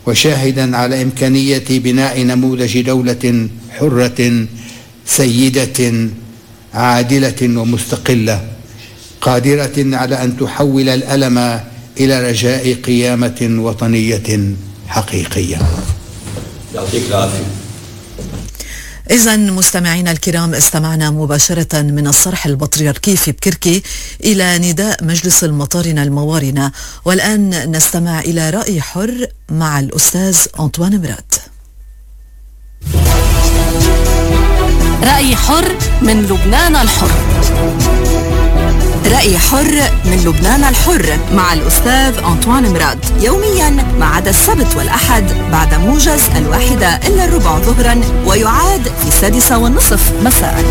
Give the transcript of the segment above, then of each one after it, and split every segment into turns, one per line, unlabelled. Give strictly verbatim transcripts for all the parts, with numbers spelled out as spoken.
وشاهدا على إمكانية بناء نموذج دولة حرة سيدة عادلة ومستقلة قادرة على أن تحول الألم إلى رجاء قيامة وطنية حقيقية.
يعطيك العافية.
إذن مستمعينا الكرام، استمعنا مباشرة من الصرح البطريركي في بكركي إلى نداء مجلس المطارنة الموارنة، والآن نستمع إلى رأي حر مع الأستاذ أنطوان مراد.
رأي حر من لبنان الحر. رأي حر من لبنان الحر مع الأستاذ أنطوان مراد، يوميا ما عدا السبت والأحد بعد موجز الواحدة إلا الربع ظهرا، ويعاد في السادسة والنصف مساء.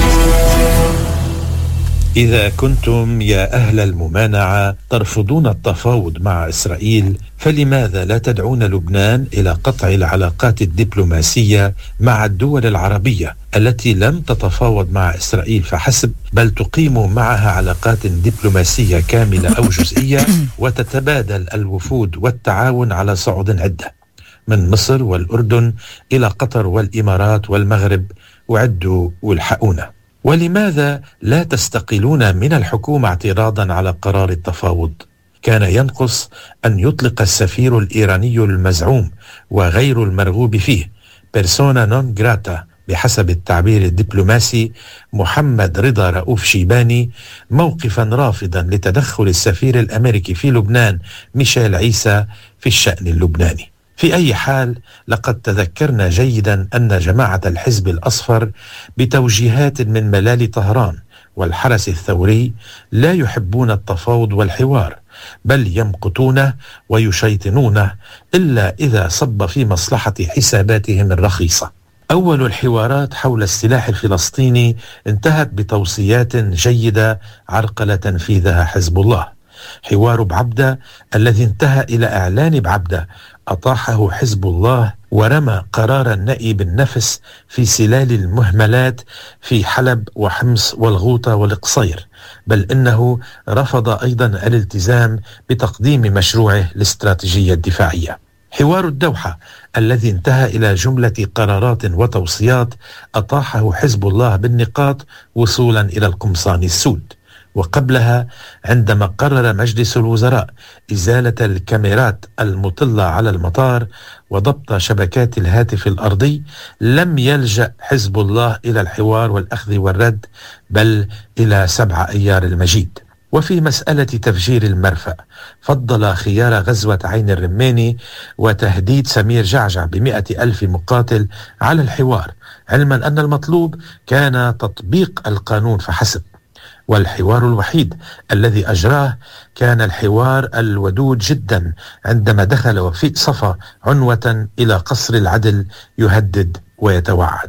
إذا كنتم يا أهل الممانعة ترفضون التفاوض مع إسرائيل، فلماذا لا تدعون لبنان إلى قطع العلاقات الدبلوماسية مع الدول العربية التي لم تتفاوض مع إسرائيل فحسب، بل تقيم معها علاقات دبلوماسية كاملة أو جزئية وتتبادل الوفود والتعاون على صعود عدة، من مصر والأردن إلى قطر والإمارات والمغرب، وعدوا والحقونا. ولماذا لا تستقيلون من الحكومة اعتراضا على قرار التفاوض؟ كان ينقص أن يطلق السفير الإيراني المزعوم وغير المرغوب فيه بيرسونا نون جراتا بحسب التعبير الدبلوماسي محمد رضا رؤوف شيباني موقفا رافضا لتدخل السفير الأمريكي في لبنان ميشيل عيسى في الشأن اللبناني. في أي حال، لقد تذكرنا جيدا أن جماعة الحزب الأصفر بتوجيهات من ملال طهران والحرس الثوري لا يحبون التفاوض والحوار، بل يمقتونه ويشيطنونه إلا إذا صب في مصلحة حساباتهم الرخيصة. أول الحوارات حول السلاح الفلسطيني انتهت بتوصيات جيدة عرقل تنفيذها حزب الله. حوار بعبدة الذي انتهى إلى إعلان بعبدة أطاحه حزب الله ورمى قرار النأي بالنفس في سلال المهملات في حلب وحمص والغوطة والقصير، بل إنه رفض أيضا الالتزام بتقديم مشروعه الاستراتيجية الدفاعية. حوار الدوحة الذي انتهى إلى جملة قرارات وتوصيات أطاحه حزب الله بالنقاط وصولا إلى القمصان السود. وقبلها عندما قرر مجلس الوزراء إزالة الكاميرات المطلة على المطار وضبط شبكات الهاتف الأرضي، لم يلجأ حزب الله إلى الحوار والأخذ والرد، بل إلى سبع أيار المجيد. وفي مسألة تفجير المرفأ فضل خيار غزوة عين الرماني وتهديد سمير جعجع بمئة ألف مقاتل على الحوار، علما أن المطلوب كان تطبيق القانون فحسب. والحوار الوحيد الذي أجراه كان الحوار الودود جدا عندما دخل وفيق صفا عنوة إلى قصر العدل يهدد ويتوعد.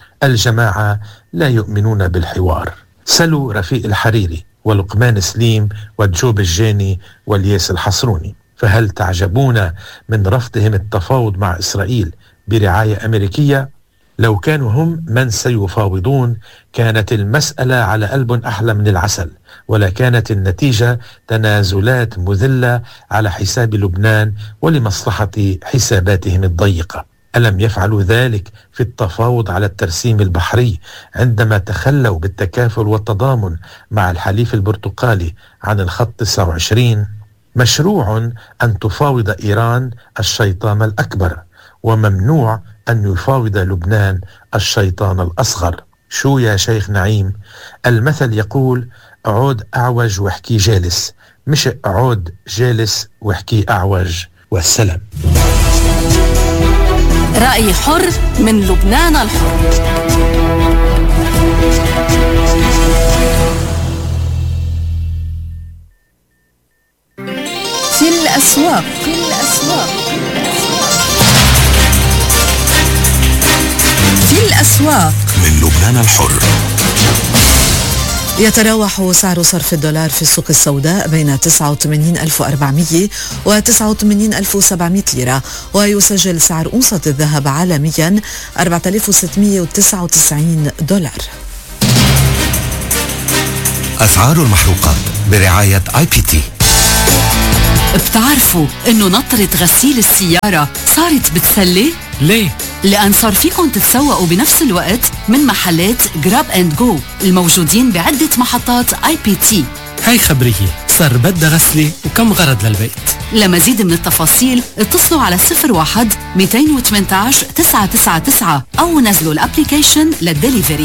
الجماعة لا يؤمنون بالحوار. سلوا رفيق الحريري ولقمان سليم والجوب الجاني والياس الحصروني، فهل تعجبون من رفضهم التفاوض مع إسرائيل برعاية أمريكية؟ لو كانوا هم من سيفاوضون كانت المسألة على قلب أحلى من العسل، ولا كانت النتيجة تنازلات مذلة على حساب لبنان ولمصلحة حساباتهم الضيقة. ألم يفعلوا ذلك في التفاوض على الترسيم البحري عندما تخلوا بالتكافل والتضامن مع الحليف البرتقالي عن الخط تسعة وعشرين؟ مشروع أن تفاوض إيران الشيطان الأكبر، وممنوع أن يفاوض لبنان الشيطان الأصغر. شو يا شيخ نعيم؟ المثل يقول عود أعوج واحكي جالس، مش عود جالس واحكي أعوج. والسلام.
رأي حر من لبنان الحر.
في الأسواق في الأسواق في الأسواق
من لبنان الحر.
يتراوح سعر صرف الدولار في السوق السوداء بين تسعة وثمانين ألف وأربعمئة وتسعة وثمانين ألف وسبعمئة ليرة، ويسجل سعر أونصة الذهب عالميا أربعة آلاف وستمئة وتسعة وتسعين دولار.
أسعار المحروقات برعاية آي بي تي.
بتعرفوا انه نطرة غسيل السيارة صارت بتسلي؟
ليه؟
لأن صار فيكم تتسوقوا بنفس الوقت من محلات جراب اند جو الموجودين بعدة محطات اي بي تي.
هاي خبرية، صار بدها غسلة وكم غرض للبيت.
لمزيد من التفاصيل اتصلوا على صفر واحد مئتين وثمانية عشر تسعة تسعة تسعة أو نزلوا الابليكيشن للدليفري.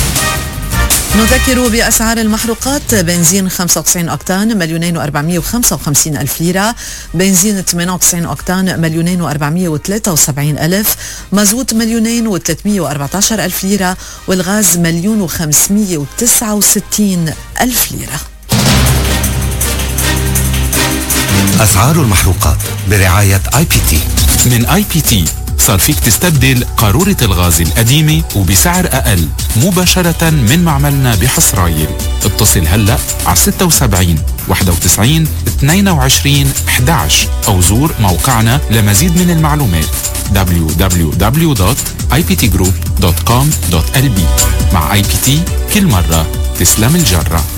نذكر بأسعار المحروقات: بنزين خمسة وتسعين أوكتان مليونين وأربعمائة وخمسة وخمسين ألف ليرة، بنزين ثمانية وتسعين أوكتان مليونين وأربعمائة وثلاثة وسبعين ألف، مازوت مليونين وثلاثمائة وأربعة عشر ألف ليرة، والغاز مليون وخمسمائة وتسعة وستين ألف ليرة.
أسعار المحروقات برعاية آي بي تي.
من آي بي تي صار فيك تستبدل قارورة الغاز القديمة وبسعر أقل مباشرة من معملنا بحصرايل. اتصل هلأ على ستة وسبعين واحد وتسعين اثنين وعشرين أحد عشر أو زور موقعنا لمزيد من المعلومات دبليو دبليو دبليو دوت آي بي تي جروب دوت كوم دوت إل بي. مع آي بي تي كل مرة تسلم الجرة.